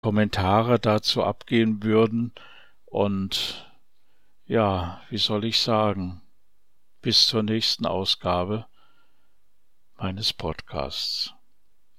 Kommentare dazu abgeben würden. Und ja, wie soll ich sagen, bis zur nächsten Ausgabe meines Podcasts.